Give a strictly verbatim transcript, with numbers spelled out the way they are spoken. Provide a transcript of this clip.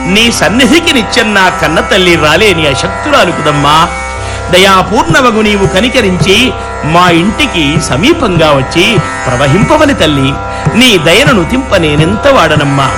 నీ సన్నిధికి నిత్యం నా కన్న తల్లి రాలేని అశక్తురాలుకుదమ్మా. దయాపూర్ణవగు నీవు కనికరించి మా ఇంటికి సమీపంగా వచ్చి ప్రవహింపవని తల్లి. నీ దయను తింప నేనెంత వాడనమ్మా.